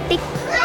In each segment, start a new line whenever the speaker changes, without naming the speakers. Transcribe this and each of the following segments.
Antti.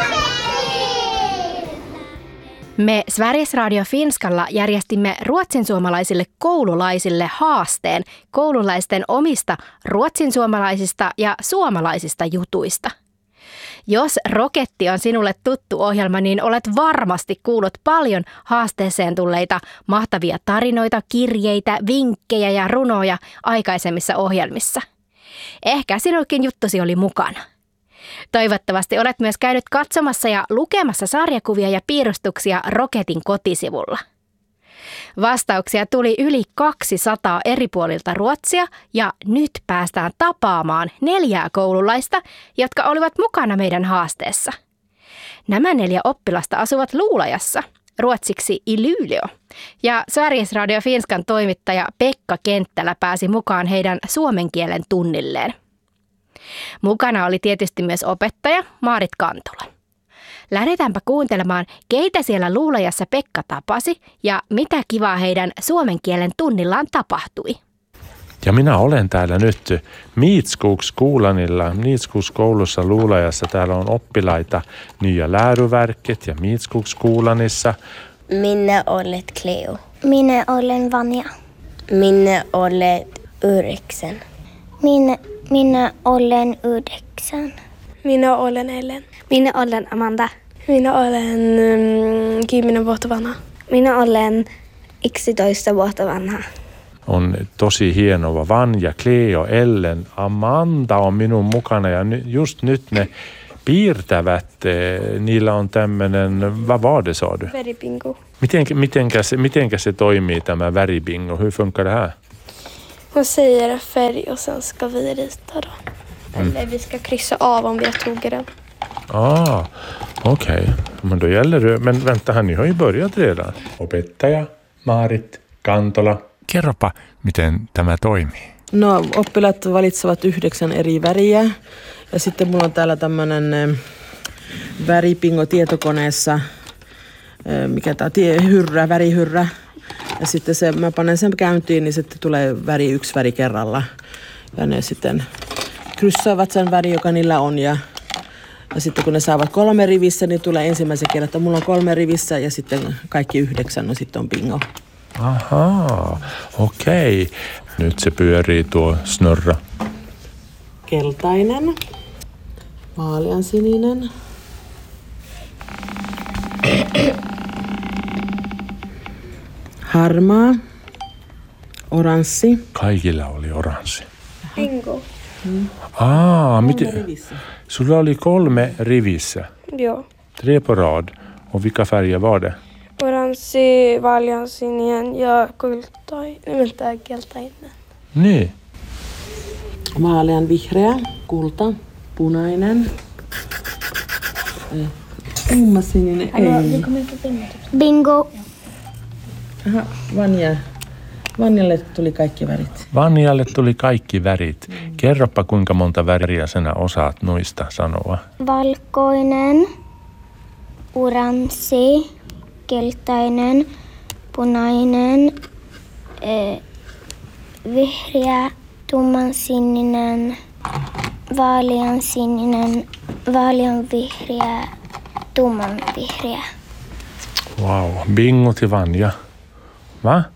Me Sveriges Radio Finskalla järjestimme ruotsinsuomalaisille koululaisille haasteen koululaisten omista ruotsinsuomalaisista ja suomalaisista jutuista. Jos Roketti on sinulle tuttu ohjelma, niin olet varmasti kuullut paljon haasteeseen tulleita mahtavia tarinoita, kirjeitä, vinkkejä ja runoja aikaisemmissa ohjelmissa. Ehkä sinullekin juttusi oli mukana. Toivottavasti olet myös käynyt katsomassa ja lukemassa sarjakuvia ja piirustuksia Roketin kotisivulla. Vastauksia tuli yli 200 eri puolilta Ruotsia ja nyt päästään tapaamaan 4 koululaista, jotka olivat mukana meidän haasteessa. Nämä 4 oppilasta asuvat Luulajassa, ruotsiksi i Luleå, ja Sveriges Radio Finskan toimittaja Pekka Kenttälä pääsi mukaan heidän suomen kielen tunnilleen. Mukana oli tietysti myös opettaja Maarit Kantola. Lähdetäänpä kuuntelemaan, keitä siellä Luulajassa Pekka tapasi ja mitä kivaa heidän suomen kielen tunnillaan tapahtui.
Ja minä olen täällä nyt Midskogskolanilla, Midskogskoulussa Luulajassa. Täällä on oppilaita Nya läroverket ja Midskogskolanissa.
Minä olen Cleo.
Minä olen Vanja.
Minä olen 9.
Minä olen 9.
Minä olen Ellen.
Minä olen Amanda.
Minä olen 10 vuotta vanha.
Minä olen 11 vuotta vanha.
On tosi hienoa. Vanja, Cleo, Ellen, Amanda on minun mukana ja just nyt ne piirtävät. Niillä on tämmöinen, vad var det sa du?
Väribingo.
Mitenkä se toimii tämä väribingo? Hur funkar det här?
Man säger färg och sen ska vi rita då. Eller vi ska kryssa av om vi har tagit den.
Okej. Men då gäller det. Men vänta, ni har ju börjat redan. Opettaja Maarit Kantola. Kerropa, miten tämä toimii.
No, oppilaat valitsevat 9 eri väriä. Ja sitten mulla on täällä tämmönen väripingo tietokoneessa. Mikä tää on? Värihyrrä. Ja sitten mä panen sen käyntiin, niin sitten tulee väri 1 väri kerralla. Ja ne sitten kryssaavat sen väri, joka niillä on. Ja sitten kun ne saavat 3 rivissä, niin tulee ensimmäisen kerran, että mulla on 3 rivissä ja sitten kaikki 9, no sitten on bingo.
Ahaa, okei. Nyt se pyörii tuo snurra.
Keltainen, vaaleansininen, harmaa, oranssi.
Kaikilla oli oranssi.
Bingo.
Miten? Sulla oli 3 rivissä.
Joo.
3 på rad. Och vilka färger var det?
Oranssi, vaaleansininen ja keltainen.
Niin.
Vaalean vihreä, kulta, punainen. Tummasininen, ei.
Bingo.
Aha, Vanjalle tuli kaikki värit.
Vanjalle tuli kaikki värit. Kerropa, kuinka monta väriä sinä osaat noista sanoa.
Valkoinen, oranssi, keltainen, punainen, vihreä, tummansininen, vaaleansininen, vaaleanvihreä, tummanvihreä.
Wow, bingo till Vanja. Va?